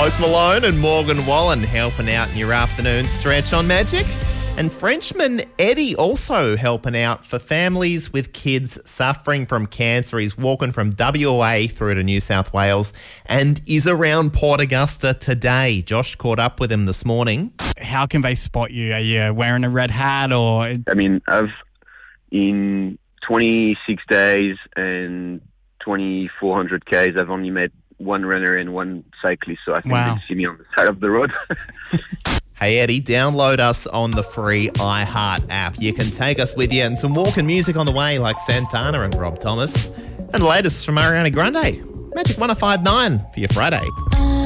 Post Malone and Morgan Wallen helping out in your afternoon stretch on Magic. And Frenchman Eddie also helping out for families with kids suffering from cancer. He's walking from WA through to New South Wales and is around Port Augusta today. Josh caught up with him this morning. How can they spot you? Are you wearing a red hat or... I mean, in 26 days and 2,400 Ks, I've only met one runner and one cyclist, so I think they see me on the side of the road. Hey Eddie, download us on the free iHeart app. You can take us with you and some walking music on the way like Santana and Rob Thomas. And the latest from Ariana Grande. Magic 105.9 for your Friday.